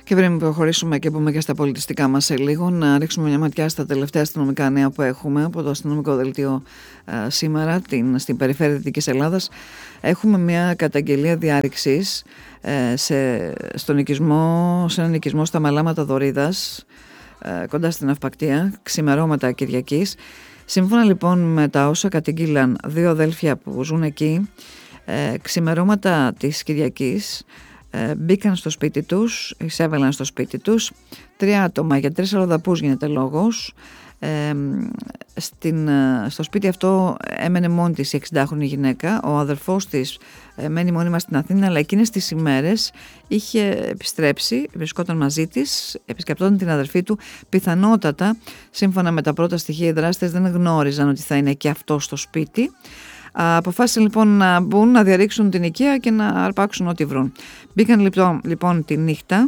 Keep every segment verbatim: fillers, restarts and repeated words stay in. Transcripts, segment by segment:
Και πριν προχωρήσουμε και πούμε και στα πολιτιστικά μας σε λίγο, να ρίξουμε μια ματιά στα τελευταία αστυνομικά νέα που έχουμε από το αστυνομικό δελτίο ε, σήμερα την, στην περιφέρεια Δυτικής Ελλάδας. Έχουμε μια καταγγελία διάρρηξης ε, σε, στον οικισμό, σε έναν οικισμό στα Μαλάματα Δωρίδας, ε, κοντά στην Αυπακτία, ξημερώματα Κυριακής. Σύμφωνα λοιπόν με τα όσα κατήγγειλαν δύο αδέλφια που ζουν εκεί, ε, ξημερώματα της Κυριακής, μπήκαν στο σπίτι τους, εισέβαλαν στο σπίτι τους τρία άτομα, για τρεις αλλοδαπούς γίνεται λόγος. ε, στην, στο σπίτι αυτό έμενε μόνη της η εξηντάχρονη γυναίκα. Ο αδερφός της ε, μένει μόνιμα στην Αθήνα, αλλά εκείνες τις ημέρες είχε επιστρέψει, βρισκόταν μαζί της, επισκεπτόταν την αδερφή του. Πιθανότατα, σύμφωνα με τα πρώτα στοιχεία, οι δράστες δεν γνώριζαν ότι θα είναι και αυτό στο σπίτι. Αποφάσισαν λοιπόν να μπουν, να διαρρήξουν την οικία και να αρπάξουν ό,τι βρουν. Μπήκαν λοιπόν, λοιπόν τη νύχτα,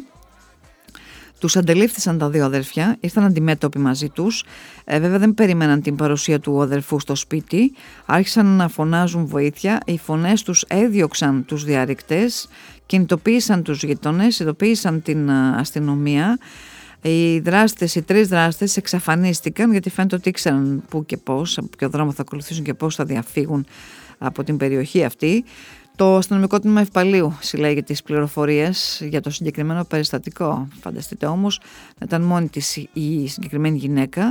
τους αντελήφθησαν τα δύο αδέρφια, ήρθαν αντιμέτωποι μαζί τους. Ε, βέβαια δεν περίμεναν την παρουσία του αδερφού στο σπίτι, άρχισαν να φωνάζουν βοήθεια. Οι φωνές τους έδιωξαν τους διαρρήκτες, κινητοποίησαν τους γειτόνες, ειδοποίησαν την αστυνομία. Οι δράστες, οι τρεις δράστες εξαφανίστηκαν, γιατί φαίνεται ότι ήξεραν πού και πώς, από ποιο δρόμο θα ακολουθήσουν και πώς θα διαφύγουν από την περιοχή αυτή. Το αστυνομικό τμήμα Ευπαλίου συλλέγει τις πληροφορίες για το συγκεκριμένο περιστατικό. Φανταστείτε όμως, ήταν μόνη της η συγκεκριμένη γυναίκα,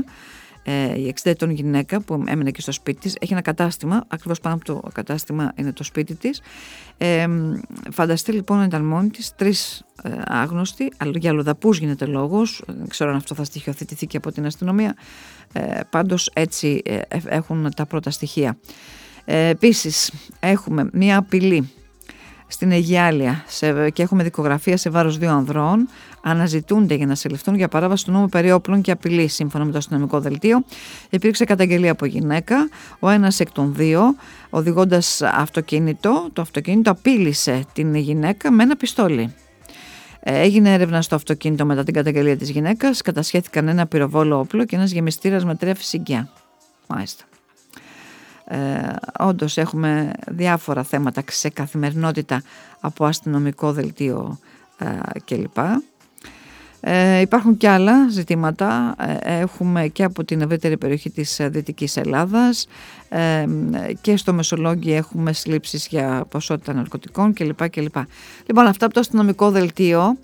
η εξήντα ετών γυναίκα που έμενε και στο σπίτι της. Έχει ένα κατάστημα, ακριβώς πάνω από το κατάστημα είναι το σπίτι της. Ε, φανταστείτε λοιπόν, ήταν μόνη της, τρεις ε, άγνωστοι, για αλλοδαπούς γίνεται λόγος. Δεν ξέρω αν αυτό θα στοιχειοθετηθεί και από την αστυνομία. Ε, πάντως έτσι ε, έχουν τα πρώτα στοιχεία. Ε, επίσης έχουμε μια απειλή στην Αιγιάλεια σε, και έχουμε δικογραφία σε βάρος δύο ανδρών. Αναζητούνται για να συλληφθούν για παράβαση του νόμου περί όπλων και απειλή, σύμφωνα με το αστυνομικό δελτίο. Υπήρξε καταγγελία από γυναίκα. Ο ένας εκ των δύο, οδηγώντας αυτοκίνητο, το αυτοκίνητο απείλησε την γυναίκα με ένα πιστόλι. Έγινε έρευνα στο αυτοκίνητο μετά την καταγγελία της γυναίκας. Κατασχέθηκαν ένα πυροβόλο όπλο και ένας γεμιστήρας με τρία φυσικιά. Μάλιστα. Ε, όντως έχουμε διάφορα θέματα σε καθημερινότητα από αστυνομικό δελτίο ε, κλπ. Ε, υπάρχουν και άλλα ζητήματα. Ε, έχουμε και από την ευρύτερη περιοχή της Δυτικής Ελλάδας ε, και στο Μεσολόγγι έχουμε συλλήψεις για ποσότητα ναρκωτικών κλπ. κλπ. Λοιπόν, αυτά από το αστυνομικό δελτίο.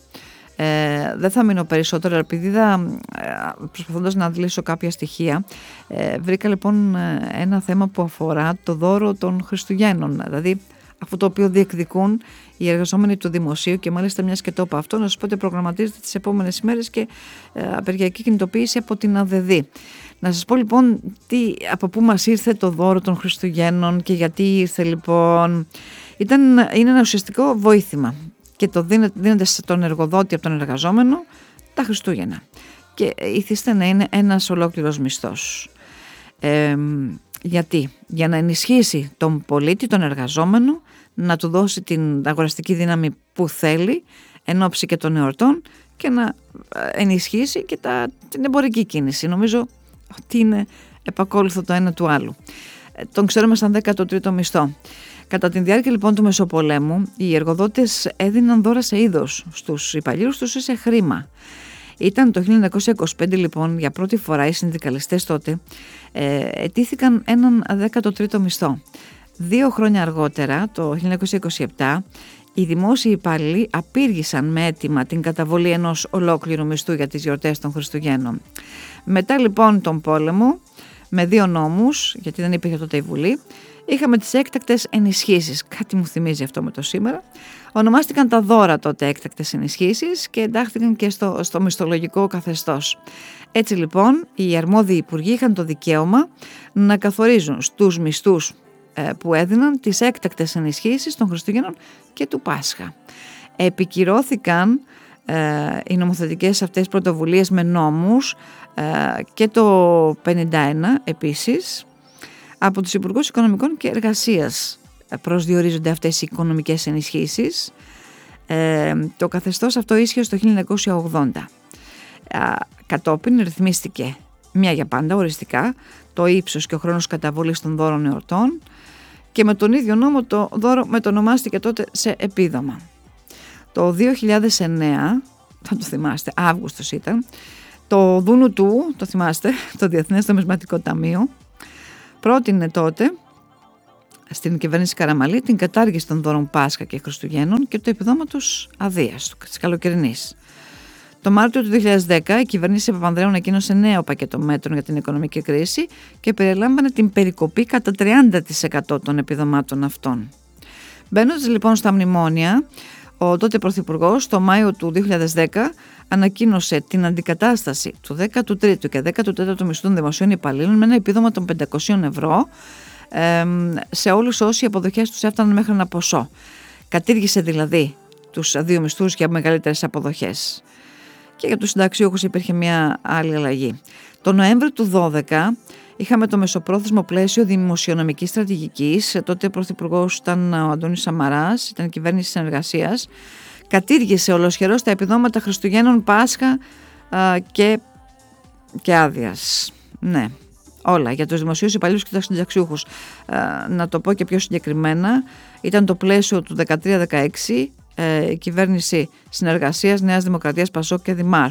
Ε, δεν θα μείνω περισσότερο, επειδή είδα, προσπαθώντας να αντλήσω κάποια στοιχεία, ε, βρήκα λοιπόν ένα θέμα που αφορά το δώρο των Χριστουγέννων, δηλαδή αυτό το οποίο διεκδικούν οι εργαζόμενοι του δημοσίου, και μάλιστα μιας και το είπα αυτό, να σας πω ότι προγραμματίζεται τις επόμενες ημέρες και ε, απεργιακή κινητοποίηση από την ΑΔΔ. Να σας πω λοιπόν τι, από πού μας ήρθε το δώρο των Χριστουγέννων και γιατί ήρθε λοιπόν. Ήταν, είναι ένα ουσιαστικό βοήθημα. Και το δίνεται, δίνεται στον εργοδότη από τον εργαζόμενο τα Χριστούγεννα. Και ήθιστε να είναι ένας ολόκληρος μισθός. Ε, γιατί? Για να ενισχύσει τον πολίτη, τον εργαζόμενο, να του δώσει την αγοραστική δύναμη που θέλει, εν ώψη και των εορτών, και να ενισχύσει και τα, την εμπορική κίνηση. Νομίζω ότι είναι επακόλουθο το ένα του άλλου. Ε, τον ξέρουμε σαν δέκατο τρίτο μισθό. Κατά τη διάρκεια λοιπόν του Μεσοπολέμου, οι εργοδότες έδιναν δώρα σε είδος στους υπαλλήλους τους ή σε χρήμα. Ήταν το χίλια εννιακόσια είκοσι πέντε λοιπόν, για πρώτη φορά οι συνδικαλιστές τότε ε, ετήθηκαν έναν δέκατο τρίτο μισθό. Δύο χρόνια αργότερα, το χίλια εννιακόσια είκοσι επτά, οι δημόσιοι υπάλληλοι απήργησαν με αίτημα την καταβολή ενός ολόκληρου μισθού για τις γιορτές των Χριστουγέννων. Μετά λοιπόν τον πόλεμο, με δύο νόμους, γιατί δεν υπήρχε τότε η Βουλή, είχαμε τις έκτακτες ενισχύσεις. Κάτι μου θυμίζει αυτό με το σήμερα. Ονομάστηκαν τα δώρα τότε έκτακτες ενισχύσεις και εντάχθηκαν και στο, στο μισθολογικό καθεστώς. Έτσι λοιπόν οι αρμόδιοι υπουργοί είχαν το δικαίωμα να καθορίζουν στους μισθούς ε, που έδιναν τις έκτακτες ενισχύσεις των Χριστουγέννων και του Πάσχα. Επικυρώθηκαν ε, οι νομοθετικές αυτές πρωτοβουλίες με νόμους ε, και το πενήντα ένα επίσης. Από τους Υπουργούς Οικονομικών και Εργασίας προσδιορίζονται αυτές οι οικονομικές ενισχύσεις. Ε, το καθεστώς αυτό ίσχυε στο χίλια εννιακόσια ογδόντα. Ε, κατόπιν ρυθμίστηκε μια για πάντα οριστικά το ύψος και ο χρόνος καταβολής των δώρων εορτών και με τον ίδιο νόμο το δώρο μετονομάστηκε τότε σε επίδομα. Το δύο χιλιάδες εννέα θα το θυμάστε, Αύγουστος ήταν, το δούνου του, το θυμάστε, το Διεθνές Νομισματικό Ταμείο, πρότεινε τότε στην κυβέρνηση Καραμαλή την κατάργηση των δώρων Πάσχα και Χριστουγέννων και το επιδόματος αδείας της καλοκαιρινής. Το Μάρτιο του δύο χιλιάδες δέκα η κυβέρνηση Παπανδρέου ανακοίνωσε νέο πακέτο μέτρων για την οικονομική κρίση και περιλάμβανε την περικοπή κατά τριάντα τοις εκατό των επιδομάτων αυτών. Μπαίνοντας λοιπόν στα μνημόνια, ο τότε Πρωθυπουργός το Μάιο του δύο χιλιάδες δέκα ανακοίνωσε την αντικατάσταση του δέκατου τρίτου και δέκατου τέταρτου μισθού των δημοσίων υπαλλήλων με ένα επίδομα των πεντακόσια ευρώ ε, σε όλους όσοι οι αποδοχές τους έφταναν μέχρι ένα ποσό. Κατήργησε δηλαδή τους δύο μισθούς για μεγαλύτερες αποδοχές. Και για τους συνταξιούχους υπήρχε μια άλλη αλλαγή. Το Νοέμβριο του δύο χιλιάδες δώδεκα είχαμε το μεσοπρόθεσμο πλαίσιο δημοσιονομικής στρατηγικής. Τότε ο πρωθυπουργός ήταν ο Αντώνης Σαμαράς, ήταν κυβέρνηση συνεργασίας. Κατήργησε ολοσχερώς τα επιδόματα Χριστουγέννων, Πάσχα α, και, και άδειας. Ναι, όλα για τους δημοσίους υπαλλήλους και τους συνταξιούχους. Α, να το πω και πιο συγκεκριμένα, ήταν το πλαίσιο του δεκατρία δεκαέξι. Η κυβέρνηση συνεργασίας Νέας Δημοκρατίας, Πασόκ και Δημάρ.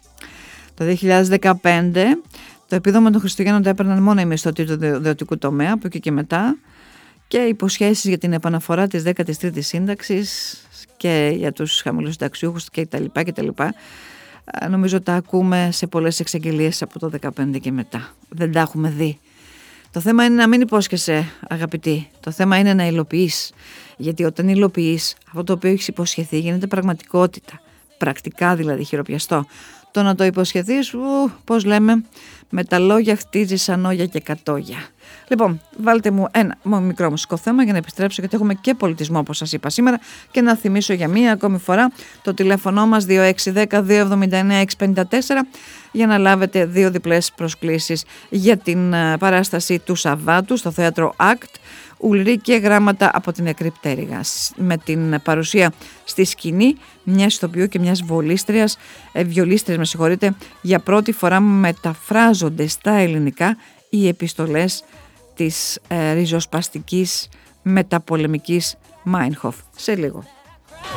Το δύο χιλιάδες δεκαπέντε το επίδομα των Χριστουγέννων τα έπαιρναν μόνο οι μισθωτοί του ιδιωτικού τομέα, από εκεί και μετά, και υποσχέσεις για την επαναφορά της δέκατης τρίτης σύνταξης και για τους χαμηλούς συνταξιούχους κτλ. κτλ. Νομίζω τα ακούμε σε πολλές εξαγγελίες από το δεκαπέντε και μετά. Δεν τα έχουμε δει. Το θέμα είναι να μην υπόσχεσαι, αγαπητοί. Το θέμα είναι να υλοποιείς. Γιατί όταν υλοποιείς, αυτό το οποίο έχεις υποσχεθεί γίνεται πραγματικότητα. Πρακτικά δηλαδή, χειροπιαστό. Το να το υποσχεθείς, ου, πώς λέμε, με τα λόγια χτίζεις ανόγια και κατόγια. Λοιπόν, βάλτε μου ένα μικρό μουσικό θέμα για να επιστρέψω, γιατί έχουμε και πολιτισμό, όπως σας είπα σήμερα, και να θυμίσω για μία ακόμη φορά το τηλέφωνο μας δύο έξι ένα μηδέν δύο εβδομήντα εννέα έξι πενήντα τέσσερα για να λάβετε δύο διπλές προσκλήσεις για την παράσταση του Σαββάτου στο θέατρο Act, Ουλρίκε, γράμματα από την νεκρή πτέρυγα, με την παρουσία στη σκηνή μιας ηθοποιού και μιας βολίστριας, ε, βιολίστριας με συγχωρείτε, για πρώτη φορά μεταφράζονται στα ελληνικά οι επιστολές της ε, ριζοσπαστικής μεταπολεμικής Μάινχοφ. Σε λίγο.